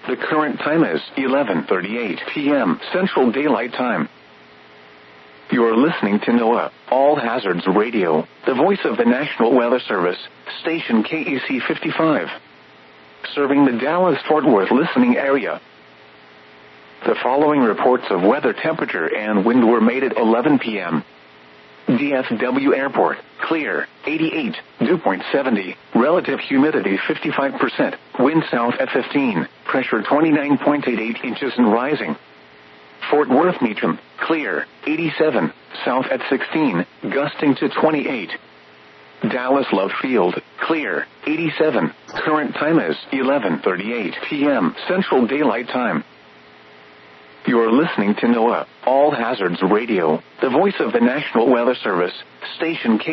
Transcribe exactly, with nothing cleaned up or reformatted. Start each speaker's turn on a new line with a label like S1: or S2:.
S1: The current time is eleven thirty-eight p m Central Daylight Time. You're listening to NOAA, All Hazards Radio, the voice of the National Weather Service, station K E C fifty-five. Serving the Dallas-Fort Worth listening area. The following reports of weather temperature and wind were made at eleven p m D F W Airport, clear, eighty-eight, dew point seventy, relative humidity fifty-five percent, wind south at fifteen, pressure twenty-nine point eight eight inches and rising. Fort Worth Meacham, clear, eighty-seven, south at sixteen, gusting to twenty-eight. Dallas Love Field, clear, eighty-seven, current time is eleven thirty-eight p m Central Daylight Time. You're listening to NOAA, All Hazards Radio, the voice of the National Weather Service, station K